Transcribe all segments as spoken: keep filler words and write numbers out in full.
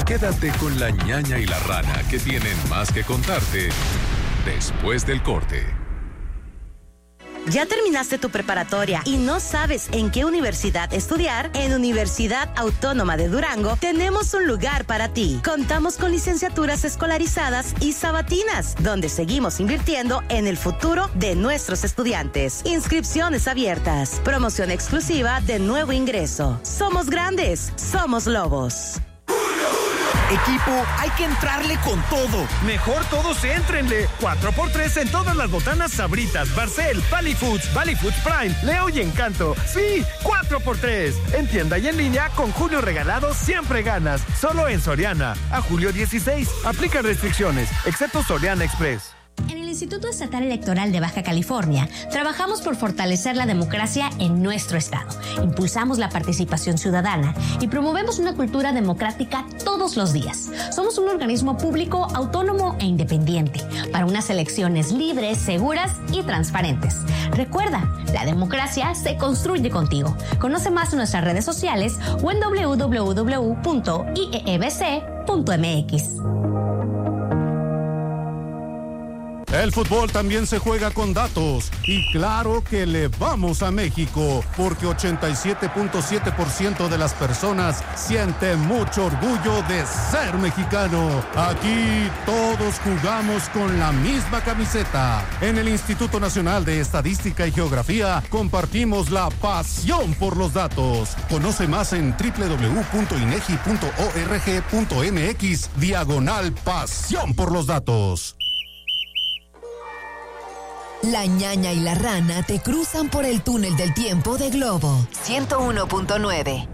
Quédate con la ñaña y la rana, que tienen más que contarte después del corte. ¿Ya terminaste tu preparatoria y no sabes en qué universidad estudiar? En Universidad Autónoma de Durango tenemos un lugar para ti. Contamos con licenciaturas escolarizadas y sabatinas, donde seguimos invirtiendo en el futuro de nuestros estudiantes. Inscripciones abiertas. Promoción exclusiva de nuevo ingreso. Somos grandes, somos lobos. Equipo, hay que entrarle con todo. Mejor todos éntrenle. cuatro por tres en todas las botanas Sabritas, Barcel, Valley Foods, Valley Foods Prime, Leo y Encanto. Sí, cuatro por tres. En tienda y en línea, con Julio Regalado siempre ganas. Solo en Soriana. A julio dieciséis. Aplica restricciones, excepto Soriana Express. En el Instituto Estatal Electoral de Baja California, trabajamos por fortalecer la democracia en nuestro estado. Impulsamos la participación ciudadana y promovemos una cultura democrática todos los días. Somos un organismo público, autónomo e independiente para unas elecciones libres, seguras y transparentes. Recuerda, la democracia se construye contigo. Conoce más en nuestras redes sociales o en doble u doble u doble u punto i e e b c punto m x. El fútbol también se juega con datos y claro que le vamos a México porque ochenta y siete punto siete por ciento de las personas sienten mucho orgullo de ser mexicano. Aquí todos jugamos con la misma camiseta. En el Instituto Nacional de Estadística y Geografía compartimos la pasión por los datos. Conoce más en doble u doble u doble u punto inegi punto org punto m x diagonal pasión por los datos. La ñaña y la rana te cruzan por el túnel del tiempo de Globo ciento uno punto nueve.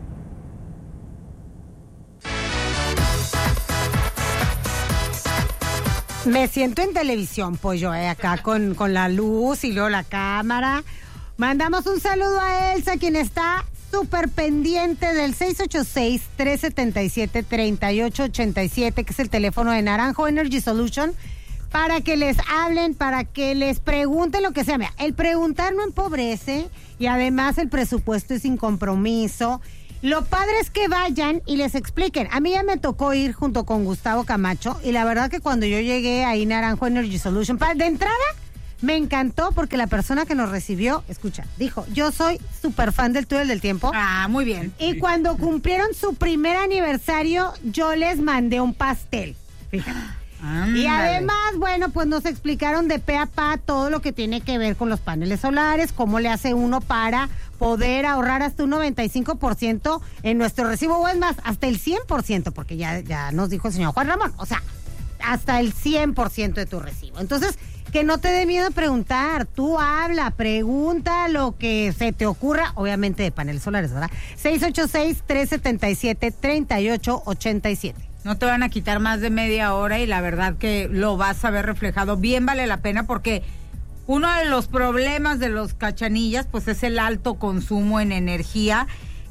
Me siento en televisión, pues yo, eh, acá con, con la luz y luego la cámara. Mandamos un saludo a Elsa, quien está súper pendiente del seis ocho seis, tres siete siete, tres ocho ocho siete, que es el teléfono de Naranjo Energy Solution, para que les hablen, para que les pregunten lo que sea. Mira, el preguntar no empobrece y además el presupuesto es sin compromiso. Lo padre es que vayan y les expliquen. A mí ya me tocó ir junto con Gustavo Camacho y la verdad que cuando yo llegué ahí Naranjo Energy Solution, de entrada me encantó porque la persona que nos recibió, escucha, dijo, yo soy súper fan del túnel del tiempo. Ah, muy bien. Y cuando cumplieron su primer aniversario, yo les mandé un pastel. Fíjate. Ándale. Y además, bueno, pues nos explicaron de pe a pa todo lo que tiene que ver con los paneles solares, cómo le hace uno para poder ahorrar hasta un noventa y cinco por ciento en nuestro recibo, o es más, hasta el cien por ciento, porque ya, ya nos dijo el señor Juan Ramón, o sea, hasta el cien por ciento de tu recibo. Entonces, que no te dé miedo preguntar, tú habla, pregunta lo que se te ocurra, obviamente de paneles solares, ¿verdad? seis ocho seis, tres siete siete, tres ocho ocho siete. No te van a quitar más de media hora y la verdad que lo vas a ver reflejado. Bien vale la pena porque uno de los problemas de los cachanillas pues es el alto consumo en energía.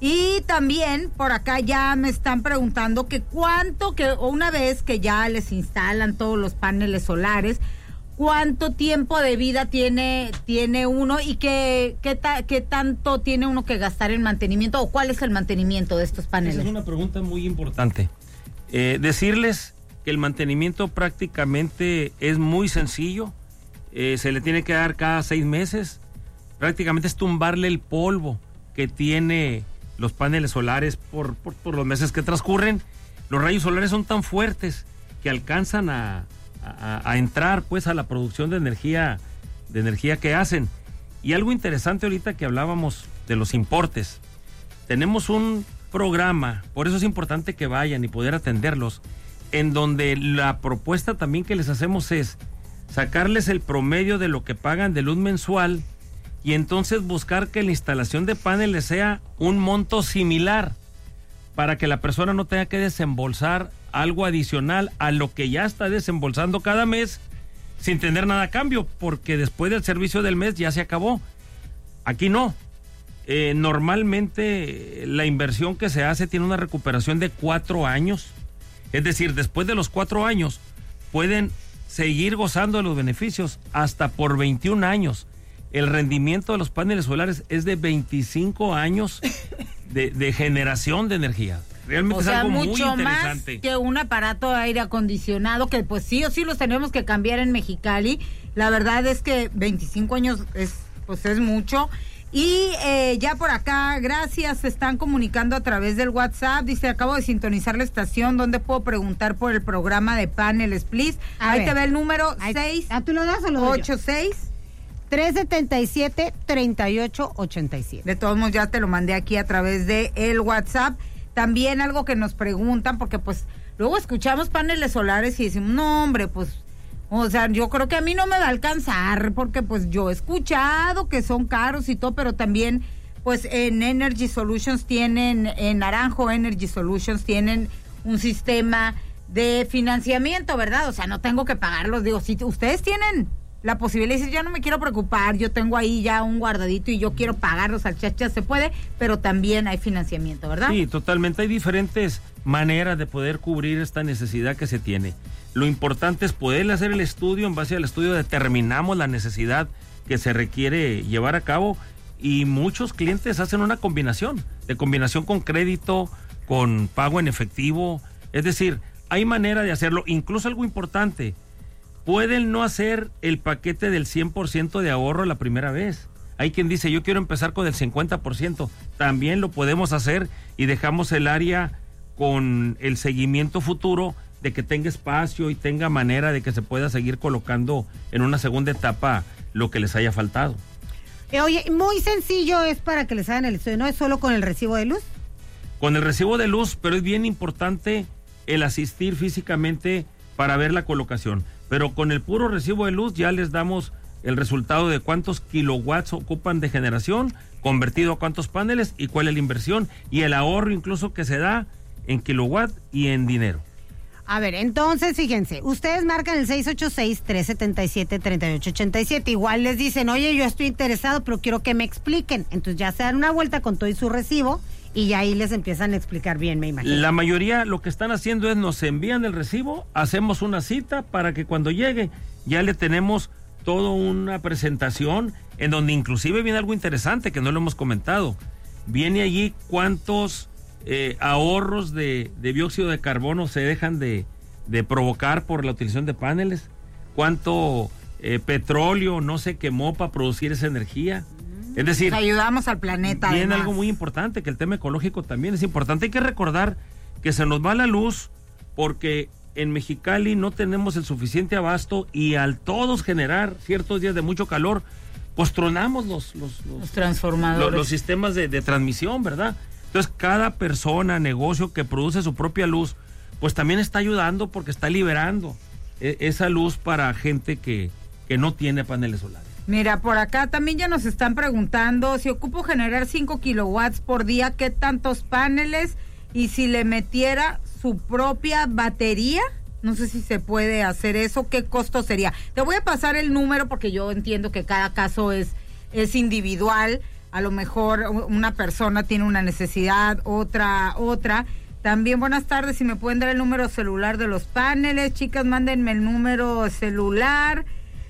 Y también por acá ya me están preguntando que cuánto, que una vez que ya les instalan todos los paneles solares, cuánto tiempo de vida tiene tiene uno y qué, qué, ta, qué tanto tiene uno que gastar en mantenimiento o cuál es el mantenimiento de estos paneles. Esa es una pregunta muy importante. Eh, decirles que el mantenimiento prácticamente es muy sencillo, eh, se le tiene que dar cada seis meses, prácticamente es tumbarle el polvo que tiene los paneles solares por, por, por los meses que transcurren. Los rayos solares son tan fuertes que alcanzan a, a, a entrar pues a la producción de energía, de energía que hacen. Y algo interesante ahorita que hablábamos de los importes, tenemos un programa, por eso es importante que vayan y poder atenderlos, en donde la propuesta también que les hacemos es sacarles el promedio de lo que pagan de luz mensual y entonces buscar que la instalación de paneles sea un monto similar para que la persona no tenga que desembolsar algo adicional a lo que ya está desembolsando cada mes sin tener nada a cambio, porque después del servicio del mes ya se acabó. Aquí no. Eh, normalmente la inversión que se hace tiene una recuperación de cuatro años. Es decir, después de los cuatro años pueden seguir gozando de los beneficios hasta por veintiún años. El rendimiento de los paneles solares es de veinticinco años de, de generación de energía. Realmente o sea, es algo muy mucho interesante. Más que un aparato de aire acondicionado, que pues sí o sí los tenemos que cambiar en Mexicali. La verdad es que veinticinco años es, pues es mucho. Y eh, ya por acá, gracias, se están comunicando a través del WhatsApp. Dice, acabo de sintonizar la estación, ¿dónde puedo preguntar por el programa de paneles, please? A Ahí ver. te ve el número seis. ¿Ah, tú lo das o lo doy yo? ocho seis tres siete siete, tres ocho ocho siete. De todos modos, ya te lo mandé aquí a través de el WhatsApp. También algo que nos preguntan, porque pues luego escuchamos paneles solares y decimos, no hombre, pues, o sea, yo creo que a mí no me va a alcanzar, porque pues yo he escuchado que son caros y todo, pero también pues en Energy Solutions tienen, en Naranjo Energy Solutions tienen un sistema de financiamiento, ¿verdad? O sea, no tengo que pagarlos. Digo, si ustedes tienen la posibilidad de decir, yo no me quiero preocupar, yo tengo ahí ya un guardadito y yo quiero pagarlos al chacha, se puede, pero también hay financiamiento, ¿verdad? Sí, totalmente. Hay diferentes maneras de poder cubrir esta necesidad que se tiene. Lo importante es poder hacer el estudio. En base al estudio determinamos la necesidad que se requiere llevar a cabo, y muchos clientes hacen una combinación, de combinación con crédito, con pago en efectivo. Es decir, hay manera de hacerlo. Incluso algo importante, pueden no hacer el paquete del cien por ciento de ahorro la primera vez. Hay quien dice, yo quiero empezar con el cincuenta por ciento. También lo podemos hacer y dejamos el área con el seguimiento futuro de que tenga espacio y tenga manera de que se pueda seguir colocando en una segunda etapa lo que les haya faltado. Eh, oye, muy sencillo es para que les hagan el estudio, ¿no? ¿Es solo con el recibo de luz? Con el recibo de luz, pero es bien importante el asistir físicamente para ver la colocación. Pero con el puro recibo de luz ya les damos el resultado de cuántos kilowatts ocupan de generación, convertido a cuántos paneles y cuál es la inversión y el ahorro incluso que se da en kilowatt y en dinero. A ver, entonces, fíjense, ustedes marcan el seis ocho seis, tres siete siete, tres ocho ocho siete, igual les dicen, oye, yo estoy interesado, pero quiero que me expliquen. Entonces ya se dan una vuelta con todo y su recibo y ya ahí les empiezan a explicar bien, me imagino. La mayoría lo que están haciendo es nos envían el recibo, hacemos una cita para que cuando llegue ya le tenemos toda una presentación en donde inclusive viene algo interesante que no lo hemos comentado. Viene allí cuántos eh, ahorros de, de dióxido de carbono se dejan de, de provocar por la utilización de paneles, cuánto eh, petróleo no se quemó para producir esa energía. Es decir, ayudamos al planeta. Viene además. algo muy importante, que el tema ecológico también es importante. Hay que recordar que se nos va la luz porque en Mexicali no tenemos el suficiente abasto y al todos generar ciertos días de mucho calor, pues tronamos los, los, los, los transformadores. Los, los sistemas de, de transmisión, ¿verdad? Entonces cada persona, negocio que produce su propia luz, pues también está ayudando porque está liberando eh, esa luz para gente que, que no tiene paneles solares. Mira, por acá también ya nos están preguntando si ocupo generar cinco kilowatts por día, ¿qué tantos paneles? Y si le metiera su propia batería, no sé si se puede hacer eso, ¿qué costo sería? Te voy a pasar el número porque yo entiendo que cada caso es, es individual. A lo mejor una persona tiene una necesidad, otra, otra. También buenas tardes, si me pueden dar el número celular de los paneles, chicas, mándenme el número celular.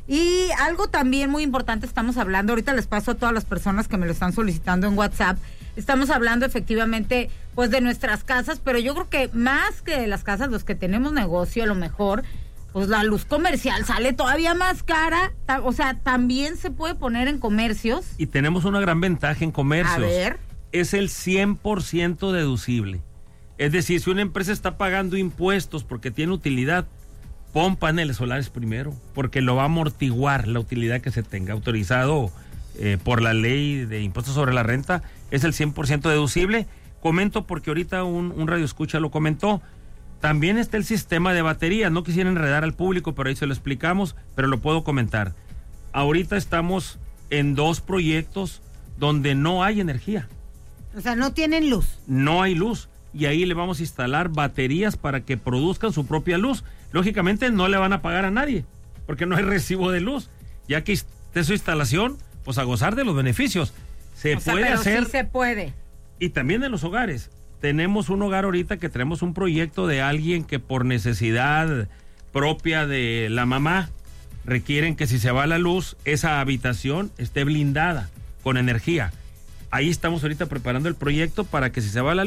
Y algo también muy importante, estamos hablando, ahorita les paso a todas las personas que me lo están solicitando en WhatsApp, estamos hablando efectivamente pues de nuestras casas, pero yo creo que más que de las casas, los que tenemos negocio a lo mejor, pues la luz comercial sale todavía más cara, o sea, también se puede poner en comercios. Y tenemos una gran ventaja en comercios. A ver. Es el cien por ciento deducible. Es decir, si una empresa está pagando impuestos porque tiene utilidad, pon paneles solares primero, porque lo va a amortiguar la utilidad que se tenga. Autorizado eh, por la ley de impuestos sobre la renta, es el cien por ciento deducible. Comento porque ahorita un, un radioescucha lo comentó. También está el sistema de baterías. No quisiera enredar al público, pero ahí se lo explicamos, pero lo puedo comentar. Ahorita estamos en dos proyectos donde no hay energía. O sea, no tienen luz. No hay luz. Y ahí le vamos a instalar baterías para que produzcan su propia luz. Lógicamente no le van a pagar a nadie, porque no hay recibo de luz. Ya que esté su instalación, pues a gozar de los beneficios. Se o sea, puede pero hacer. Sí se puede. Y también en los hogares. Tenemos un hogar ahorita que tenemos un proyecto de alguien que por necesidad propia de la mamá requieren que si se va la luz, esa habitación esté blindada con energía. Ahí estamos ahorita preparando el proyecto para que si se va la luz,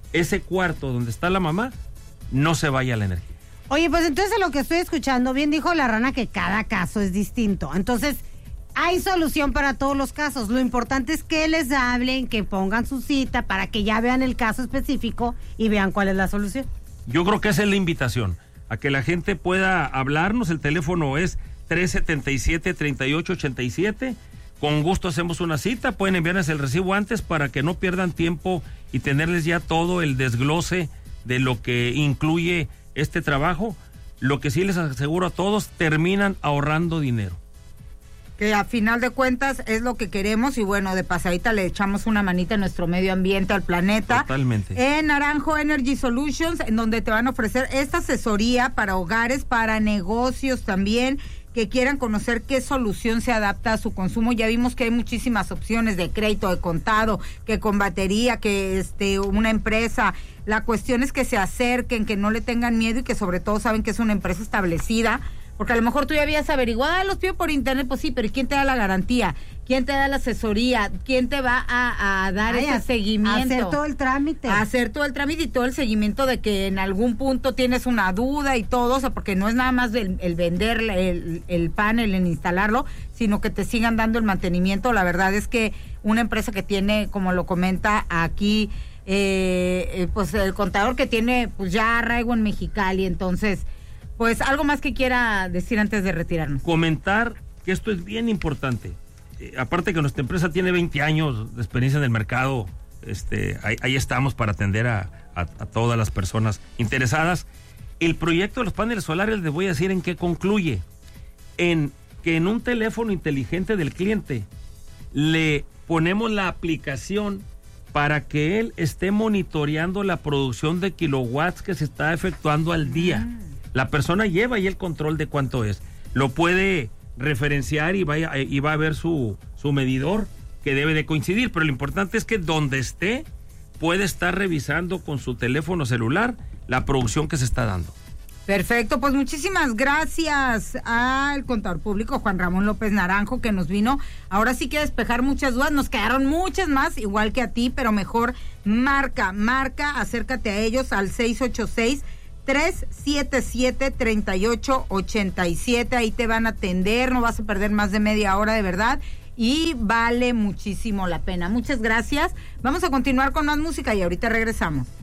ese cuarto donde está la mamá no se vaya la energía. Oye, pues entonces lo que estoy escuchando, bien dijo la rana que cada caso es distinto. Entonces, hay solución para todos los casos. Lo importante es que les hablen, que pongan su cita para que ya vean el caso específico y vean cuál es la solución. Yo creo que esa es la invitación, a que la gente pueda hablarnos. El teléfono es tres siete siete, tres ocho ocho siete. Con gusto hacemos una cita. Pueden enviarles el recibo antes para que no pierdan tiempo y tenerles ya todo el desglose de lo que incluye este trabajo. Lo que sí les aseguro a todos, terminan ahorrando dinero. Que a final de cuentas es lo que queremos y bueno, de pasadita le echamos una manita a nuestro medio ambiente, al planeta. Totalmente. En Naranjo Energy Solutions, en donde te van a ofrecer esta asesoría para hogares, para negocios también, que quieran conocer qué solución se adapta a su consumo. Ya vimos que hay muchísimas opciones de crédito, de contado, que con batería, que este una empresa. La cuestión es que se acerquen, que no le tengan miedo y que sobre todo saben que es una empresa establecida. Porque a lo mejor tú ya habías averiguado, ah, los pido por internet, pues sí, pero ¿quién te da la garantía? ¿Quién te da la asesoría? ¿Quién te va a, a dar Ay, ese a, seguimiento? A hacer todo el trámite. A hacer todo el trámite y todo el seguimiento de que en algún punto tienes una duda y todo, o sea, porque no es nada más el, el vender el, el panel, el instalarlo, sino que te sigan dando el mantenimiento. La verdad es que una empresa que tiene, como lo comenta aquí, eh, eh, pues el contador que tiene pues ya arraigo en Mexicali, entonces... Pues algo más que quiera decir antes de retirarnos. Comentar que esto es bien importante. Eh, aparte que nuestra empresa tiene veinte años de experiencia en el mercado, este, ahí, ahí estamos para atender a, a, a todas las personas interesadas. El proyecto de los paneles solares, les voy a decir en qué concluye. En que en un teléfono inteligente del cliente le ponemos la aplicación para que él esté monitoreando la producción de kilowatts que se está efectuando al día. Ah. La persona lleva ahí el control de cuánto es. Lo puede referenciar y va a, y va a ver su, su medidor que debe de coincidir. Pero lo importante es que donde esté puede estar revisando con su teléfono celular la producción que se está dando. Perfecto, pues muchísimas gracias al contador público Juan Ramón López Naranjo que nos vino. Ahora sí que a despejar muchas dudas, nos quedaron muchas más, igual que a ti, pero mejor marca, marca, acércate a ellos al seis ocho seis, tres siete siete, tres ocho ocho siete, ahí te van a atender, no vas a perder más de media hora de verdad y vale muchísimo la pena. Muchas gracias, vamos a continuar con más música y ahorita regresamos.